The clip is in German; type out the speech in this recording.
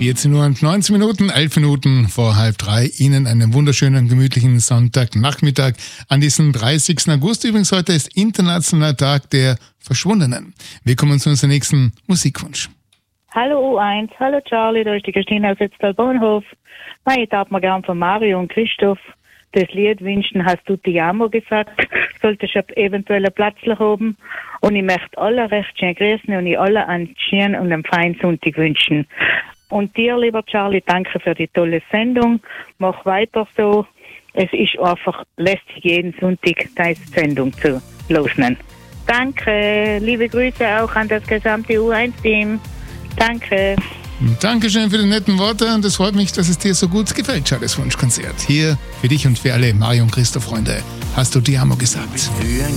14 Uhr und 19 Minuten, 11 Minuten vor 2:30. Ihnen einen wunderschönen, gemütlichen Sonntagnachmittag an diesem 30. August. Übrigens, heute ist Internationaler Tag der Verschwundenen. Wir kommen zu unserem nächsten Musikwunsch. Hallo U1, hallo Charlie, da ist die Christine aus Ötztal-Bonhof. Ich darf mir gern von Mario und Christoph das Lied wünschen, hast du ti amo gesagt, solltest du eventuell einen Platz oben. Und ich möchte alle recht schön grüßen und ich alle einen schönen und einen feinen Sonntag wünschen. Und dir, lieber Charlie, danke für die tolle Sendung. Mach weiter so. Es ist einfach lästig, jeden Sonntag deine Sendung zu hören. Danke, liebe Grüße auch an das gesamte U1-Team. Danke. Dankeschön für die netten Worte und es freut mich, dass es dir so gut gefällt, Charlies Wunschkonzert. Hier für dich und für alle Mario und Christoph-Freunde. Hast du ti amo gesagt?